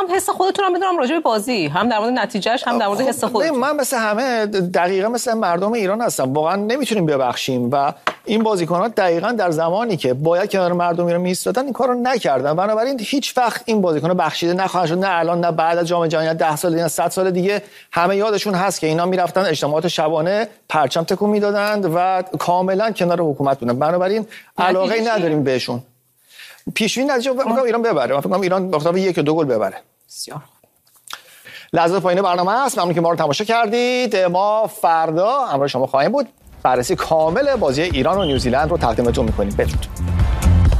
می‌خواستم حس خودتون رو بدونم راجع به بازی، هم در مورد نتیجهش هم در مورد حس خودتون. من مثل همه دقیقاً مثل مردم ایران هستم، واقعا نمیتونیم ببخشیم و این بازیکن‌ها دقیقاً در زمانی که باید کنار مردم ایران می‌ایستادن این کارو نکردن. بنابراین هیچ وقت این بازیکن‌ها بخشیده نخواهند شد، نه الان نه بعد از جام جهانی، 10 سال دیگه، 100 سال دیگه. همه یادشون هست که اینا میرفتن اجتماعات شبانه پرچم تکون میدادند و کاملا کنار حکومت بودن. بنابراین علاقه نداریم بهشون. پیش‌بینی نتیجه فکر کنم ایران ببره. من فکر کنم ایران با 1 یا 2 گل ببره. بسیار لحظات پایین برنامه است. ممنون که ما رو تماشا کردید. ما فردا همراه شما خواهیم بود. بررسی کامل بازی ایران و نیوزیلند رو تقدیمتون می‌کنیم. بدرود.